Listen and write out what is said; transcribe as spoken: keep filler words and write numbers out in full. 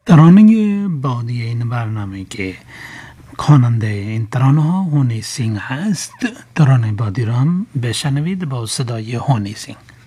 ترانه بادی این برنامه که خواننده این ترانه ها هونی سینگ هست. ترانه بادی را هم بشنوید با صدای هونی سینگ.